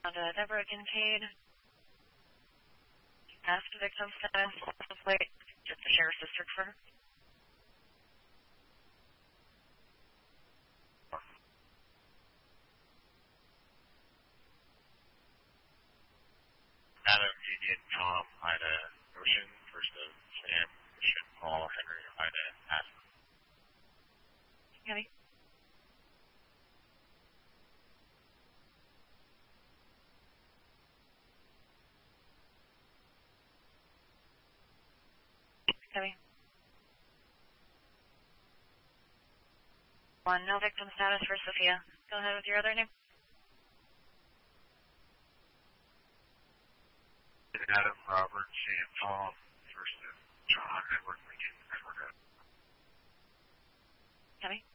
Deborah Kincaid. Asked victim status. Wait, just the sheriff's district for her. Adam, Union, Tom, Ida, Ocean, first of Sam, Ocean, Paul, Henry, Ida, Adam. Copy. Copy. 1, no victim status for Sophia. Go ahead with your other name. Adam, Robert, Sam, Tom, first of John, Edward, Lincoln, Edward. Copy.